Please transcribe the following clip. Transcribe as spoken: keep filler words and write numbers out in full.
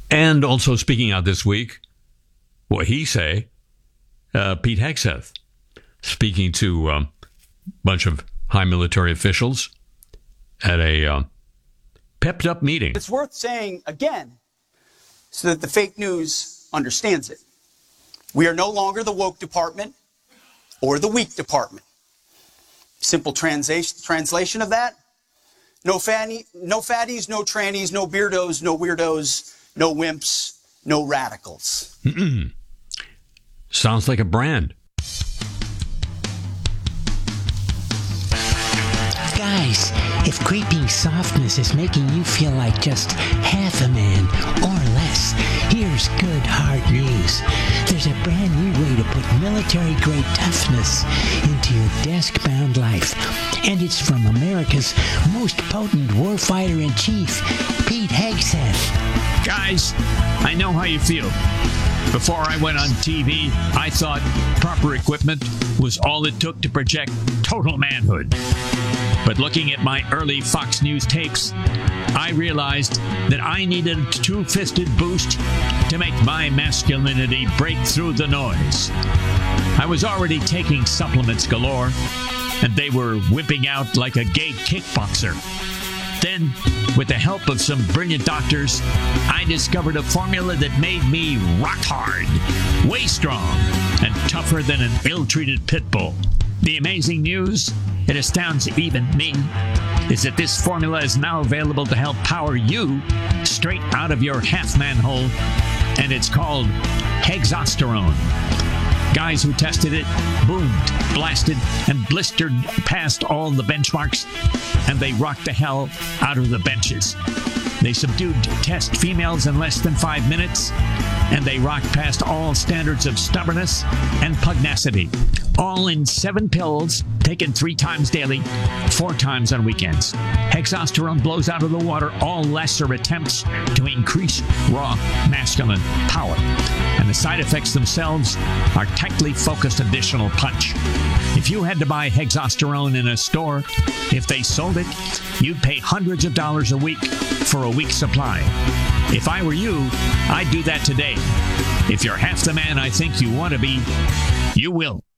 And also speaking out this week, what he say, uh, Pete Hegseth, speaking to um, a bunch of high military officials at a uh, pepped-up meeting. It's worth saying again so that the fake news understands it. We are no longer the woke department or the weak department. Simple translation translation of that, no, fanny, no fatties, no trannies, no beardos, no weirdos, no wimps, no radicals. Mm-mm. Sounds like a brand. Guys, if creeping softness is making you feel like just half a man or less, here's good hard news. There's a brand new way to put military-grade toughness into your desk-bound life. And it's from America's most potent warfighter-in-chief, Pete Hegseth. Guys, I know how you feel. Before I went on T V, I thought proper equipment was all it took to project total manhood. But looking at my early Fox News tapes, I realized that I needed a two-fisted boost to make my masculinity break through the noise. I was already taking supplements galore, and they were whipping out like a gay kickboxer. Then, with the help of some brilliant doctors, I discovered a formula that made me rock hard, way strong, and tougher than an ill-treated pit bull. The amazing news, it astounds even me, is that this formula is now available to help power you straight out of your half-man hole, and it's called Hexosterone. Guys who tested it boomed, blasted, and blistered past all the benchmarks, and they rocked the hell out of the benches. They subdued test females in less than five minutes, and they rocked past all standards of stubbornness and pugnacity. All in seven pills, taken three times daily, four times on weekends. Hexosterone blows out of the water all lesser attempts to increase raw masculine power. And the side effects themselves are tightly focused additional punch. If you had to buy Hexosterone in a store, if they sold it, you'd pay hundreds of dollars a week for a week's supply. If I were you, I'd do that today. If you're half the man I think you want to be, you will.